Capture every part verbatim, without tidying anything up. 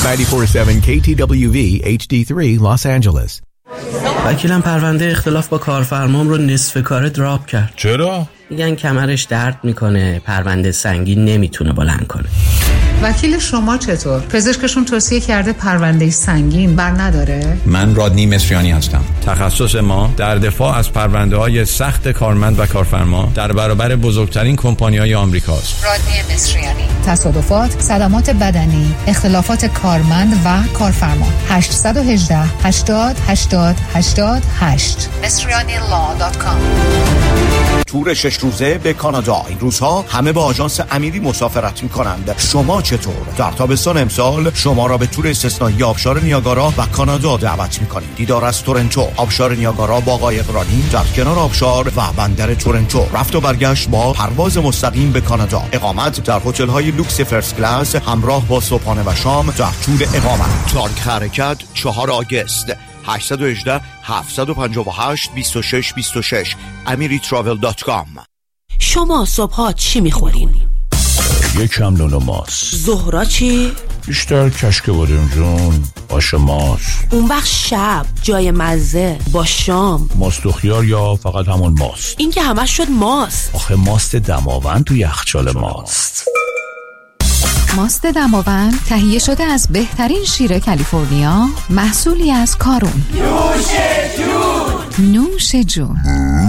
نود و چهار ممیز هفت کی تی دبلیو وی اچ دی سه Los Angeles. وکیلم پرونده اختلاف با کارفرمام رو نصف کاره دراپ کرد. چرا؟ میگن کمرش درد میکنه، پرونده سنگین نمیتونه بلند کنه. وکیل شما چطور؟ پزشکشون توصیه کرده پرونده سنگین بر نداره؟ من رادنی مصریانی هستم. تخصص ما در دفاع از پرونده‌های سخت کارمند و کارفرما در برابر بزرگترین کمپانی‌های آمریکاست. رادنی مصریانی. تصادفات، صدمات بدنی، اختلافات کارمند و کارفرما. هشت یک هشت هشتاد هشتاد هشتاد هشت مصریانی لا دات کام. تور شش روزه به کانادا. این روزها همه با آژانس امیری مسافرت می‌کنند. شما چطور؟ در تابستان امسال شما را به تور استثنایی آبشار نیاگارا و کانادا دعوت می‌کنیم. دیدار از تورنتو، آبشار نیاگارا با قایق رانی در کنار آبشار و بندر تورنتو. رفت و برگشت با پرواز مستقیم به کانادا. اقامت در هتل‌های لوکس فرست کلاس همراه با صبحانه و شام در طول اقامت. تاریخ حرکت چهارم آگوست. هشت یک هشت هفت پنج هشت دو شش دو شش امری تراول دات کام. شما صبحات چی میخورین؟ یکم نون و ماست. ظهرا چی؟ بیشتر کشک بادم جون، آش ماست. اون وقت شب جای مزه با شام ماست و خیار یا فقط همون ماست؟ این که همش شد ماست. آخه ماست دماوند تو یخچال ماست. ماست دماوند تهیه شده از بهترین شیر کالیفرنیا، محصولی از کارون. نوش جون. نوش جون.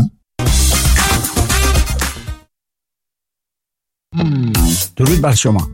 درود بر شما.